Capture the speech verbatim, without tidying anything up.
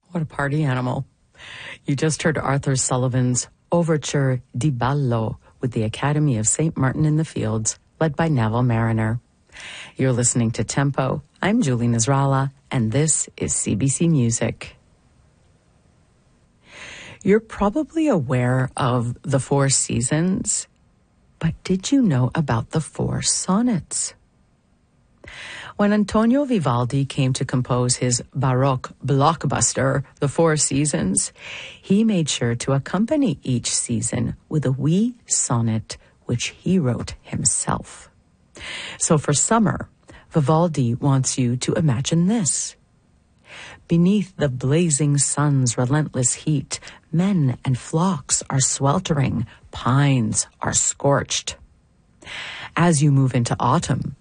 What a party animal. You just heard Arthur Sullivan's Overture di Ballo with the Academy of Saint Martin in the Fields, led by Neville Mariner. You're listening to Tempo. I'm Julie Nasrallah, and this is C B C Music. You're probably aware of the four seasons, but did you know about the four sonnets? When Antonio Vivaldi came to compose his Baroque blockbuster, The Four Seasons, he made sure to accompany each season with a wee sonnet which he wrote himself. So for summer, Vivaldi wants you to imagine this. Beneath the blazing sun's relentless heat, men and flocks are sweltering, pines are scorched. As you move into autumn,